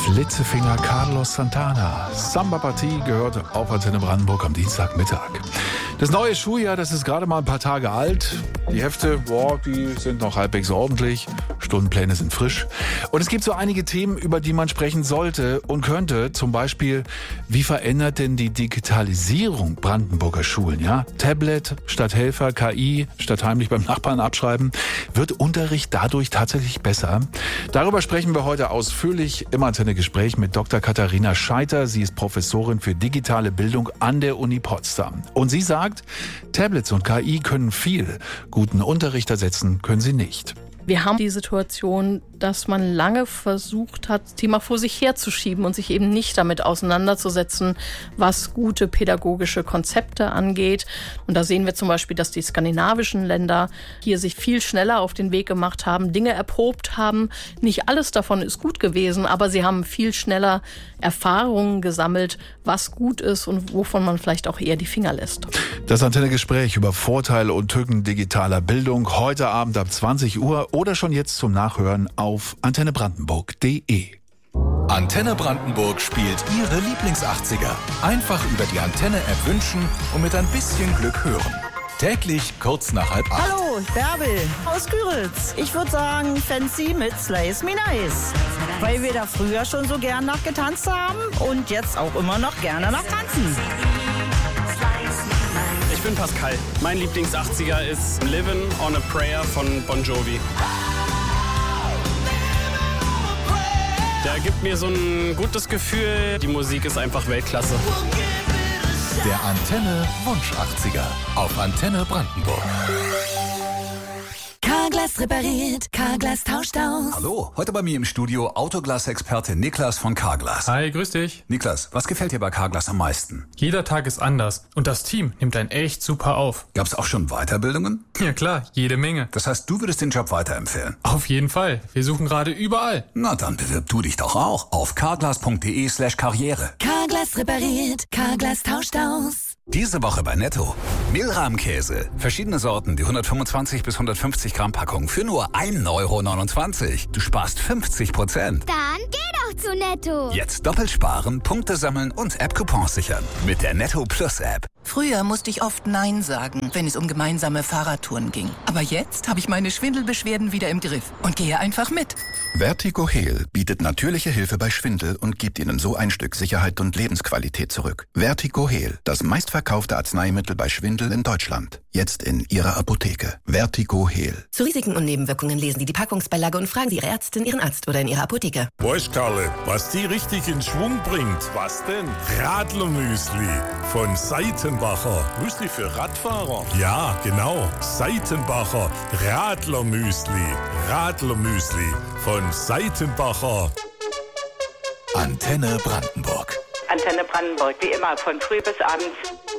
Flitzefinger Carlos Santana. Samba-Partie gehört auf Antenne Brandenburg am Dienstagmittag. Das neue Schuljahr, das ist gerade mal ein paar Tage alt. Die Hefte, die sind noch halbwegs ordentlich. Stundenpläne sind frisch. Und es gibt so einige Themen, über die man sprechen sollte und könnte. Zum Beispiel, wie verändert denn die Digitalisierung Brandenburger Schulen? Ja? Tablet statt Helfer, KI statt heimlich beim Nachbarn abschreiben. Wird Unterricht dadurch tatsächlich besser? Darüber sprechen wir heute ausführlich im Antenne-Gespräch mit Dr. Katharina Scheiter. Sie ist Professorin für digitale Bildung an der Uni Potsdam. Und sie sagt, Tablets und KI können viel. Guten Unterricht ersetzen können sie nicht. Wir haben die Situation, dass man lange versucht hat, das Thema vor sich herzuschieben und sich eben nicht damit auseinanderzusetzen, was gute pädagogische Konzepte angeht. Und da sehen wir zum Beispiel, dass die skandinavischen Länder hier sich viel schneller auf den Weg gemacht haben, Dinge erprobt haben. Nicht alles davon ist gut gewesen, aber sie haben viel schneller Erfahrungen gesammelt, was gut ist und wovon man vielleicht auch eher die Finger lässt. Das Antenne-Gespräch über Vorteile und Tücken digitaler Bildung heute Abend ab 20 Uhr oder schon jetzt zum Nachhören auf antennebrandenburg.de. Antenne Brandenburg spielt Ihre Lieblings-80er. Einfach über die Antenne-App wünschen und mit ein bisschen Glück hören. Täglich kurz nach 7:30. Hallo, Bärbel aus Küritz. Ich würde sagen Fancy mit Slice Me Nice. Weil wir da früher schon so gern nachgetanzt haben und jetzt auch immer noch gerne nachtanzen. Ich bin Pascal. Mein Lieblings-80er ist Livin' on a Prayer von Bon Jovi. Der gibt mir so ein gutes Gefühl. Die Musik ist einfach Weltklasse. Der Antenne Wunsch 80er auf Antenne Brandenburg. Carglass repariert, Carglass tauscht aus. Hallo, heute bei mir im Studio Autoglas-Experte Niklas von Carglass. Hi, grüß dich. Niklas, was gefällt dir bei Carglass am meisten? Jeder Tag ist anders und das Team nimmt einen echt super auf. Gab's auch schon Weiterbildungen? Ja klar, jede Menge. Das heißt, du würdest den Job weiterempfehlen? Auf jeden Fall. Wir suchen gerade überall. Na, dann bewirb du dich doch auch auf carglass.de/karriere. Carglass repariert, Carglass tauscht aus. Diese Woche bei Netto. Mehlrahmkäse. Verschiedene Sorten, die 125 bis 150 Gramm Packung für nur 1,29 €. Du sparst 50%. Dann geh doch zu Netto. Jetzt doppelt sparen, Punkte sammeln und App-Coupons sichern. Mit der Netto Plus App. Früher musste ich oft Nein sagen, wenn es um gemeinsame Fahrradtouren ging. Aber jetzt habe ich meine Schwindelbeschwerden wieder im Griff und gehe einfach mit. Vertigo Heal bietet natürliche Hilfe bei Schwindel und gibt Ihnen so ein Stück Sicherheit und Lebensqualität zurück. Vertigo Heal, das meistverkaufte Arzneimittel bei Schwindel in Deutschland. Jetzt in Ihrer Apotheke. Vertigo Heal. Zu Risiken und Nebenwirkungen lesen Sie die Packungsbeilage und fragen Sie Ihre Ärztin, Ihren Arzt oder in Ihrer Apotheke. Weißt Karle, was die richtig in Schwung bringt? Was denn? Radlermüsli von Seitenbacher. Müsli für Radfahrer? Ja, genau. Seitenbacher Radlermüsli. Radlermüsli von Seitenbacher. Antenne Brandenburg. Antenne Brandenburg, wie immer, von früh bis abends.